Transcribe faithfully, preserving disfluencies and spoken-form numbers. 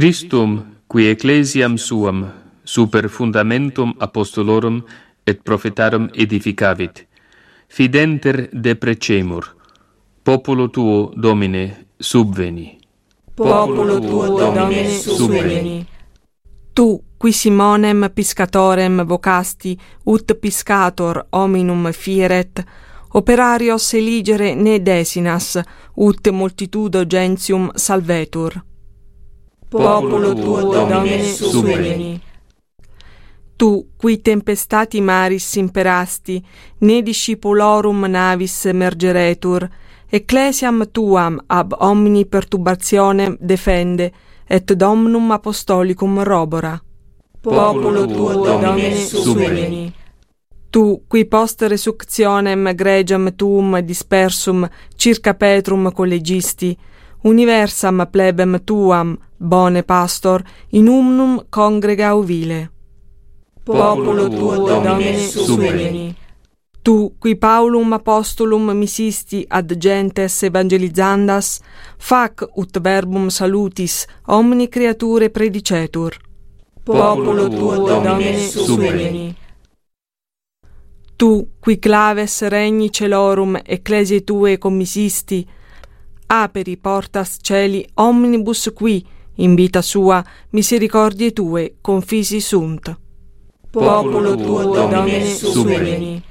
Christum, qui ecclesiam suam, super fundamentum apostolorum et prophetarum edificavit, fidenter deprecemur, populo tuo, Domine, subveni. Populo tuo, Domine, subveni. Tu, qui Simonem piscatorem vocasti, ut piscator hominum fieret, operarios eligere ne desinas, ut multitudo gentium salvetur. Populo tuo, Domine, subveni. Tu, qui tempestati maris imperasti, ne discipulorum navis mergeretur, ecclesiam tuam ab omni perturbationem defende, et Domnum apostolicum robora. Populo tuo, Domine, subveni. Tu, qui post resurrectionem gregiam tuum dispersum circa Petrum collegisti, universam plebem tuam, bone pastor, in umnum congrega uvile. Populo tuo, Domine, subveni. Tu, qui Paulum apostolum misisti ad gentes evangelizzandas, fac ut verbum salutis omni creature predicetur. Populo tuo, Domine, subveni. Tu, qui claves regni celorum ecclesiae tue commisisti, aperi portas celi omnibus qui, in vita sua, misericordie tue confisi sunt. Populo tuo, Domine, subveni.